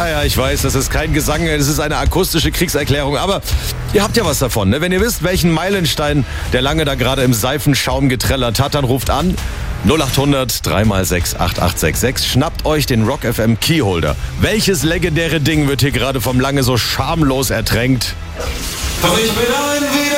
Ja, ich weiß, das ist kein Gesang, es ist eine akustische Kriegserklärung, aber ihr habt ja was davon, ne? Wenn ihr wisst, welchen Meilenstein der Lange da gerade im Seifenschaum getrellert hat, dann ruft an 0800 3x6 8866. Schnappt euch den Rock FM Keyholder. Welches legendäre Ding wird hier gerade vom Lange so schamlos ertränkt? Doch ich bin ein